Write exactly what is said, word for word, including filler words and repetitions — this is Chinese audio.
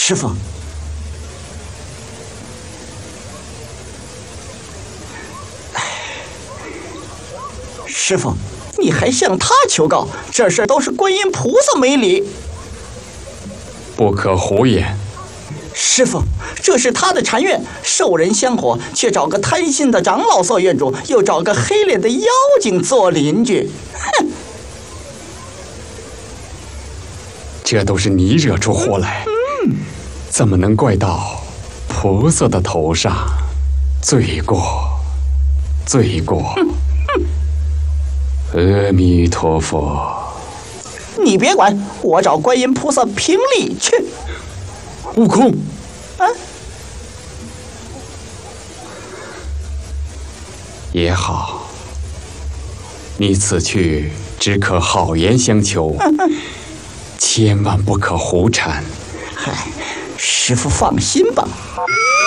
师傅，师傅，你还向他求告？这事都是观音菩萨没理。 不可胡言。 师傅，这是他的禅院，受人香火，却找个贪心的长老做院主，又找个黑脸的妖精做邻居。哼！ 这都是你惹出祸来，嗯，怎么能怪到菩萨的头上？罪过，罪过！阿弥陀佛。 你别管，我找观音菩萨评理去。 悟空， 啊， 也好，你此去只可好言相求，千万不可胡缠。 嗨，师傅放心吧。